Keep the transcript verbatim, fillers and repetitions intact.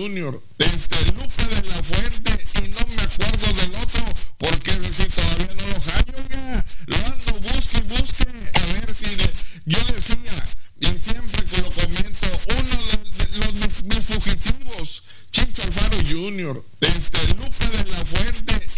junior, este, Lupe de la Fuente, y no me acuerdo del otro, porque ese sí todavía no lo hallo, ya. Lo ando busque y busque, a ver si de, yo decía, y siempre que lo comento, uno de, de los mis, mis fugitivos, Chicho Alfaro junior, este, Lupe de la Fuente,